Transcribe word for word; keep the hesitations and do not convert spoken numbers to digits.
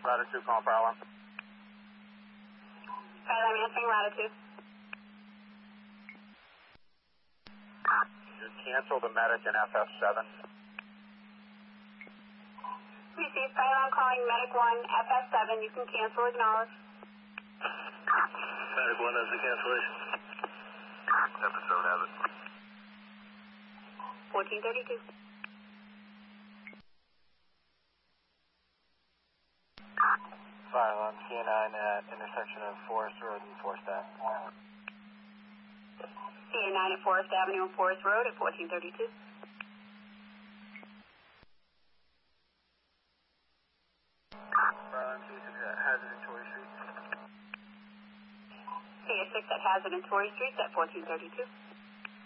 Latitude, calling fire alarm. Fire alarm answering latitude. You cancel the medic in F F seven. Receive fire alarm calling medic one, F F seven. You can cancel, acknowledge. Medic one has the cancellation. F F seven has it. fourteen thirty-two. Fire alarm C nine at intersection of Forest Road and Forest Avenue. C A nine at Forest Avenue and Forest Road at fourteen thirty-two. Fire alarm C six at Hazard and Torrey Street. C A six at Hazard and Torrey Streets at fourteen thirty-two.